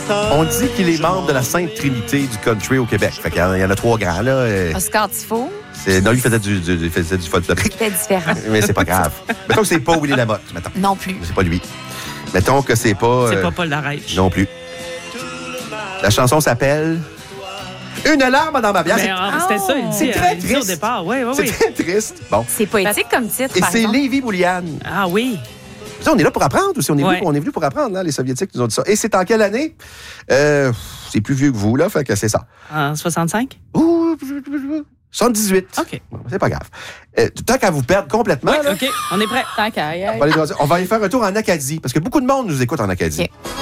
On dit qu'il est membre de la Sainte Trinité du country au Québec. Fait qu'il y en a 3 grands, là. Oscar Tifo. Non, lui, il faisait du folklorique. C'était différent. Mais c'est pas grave. Mettons que c'est pas Willy Lamotte, mettons. Non plus. C'est pas lui. Mettons que c'est pas... C'est pas Paul Larèche. Non plus. La chanson s'appelle... Une larme dans ma bière. C'était ça, il dit, C'est très il dit au triste. départ. Oui. C'est très triste. Bon. C'est poétique comme titre, Et par c'est exemple. Lévi Boulian. Ah oui. Ça, on est là pour apprendre aussi. On est Ouais. venu pour apprendre. Hein? Les Soviétiques nous ont dit ça. Et c'est en quelle année? C'est plus vieux que vous, là. Fait que c'est ça. En 65? Ouh, 78. OK. Bon, c'est pas grave. Tant qu'à vous perdre complètement, là, OK, on est prêt. Tant qu'à y aller. on va aller faire un tour en Acadie. Parce que beaucoup de monde nous écoute en Acadie. OK.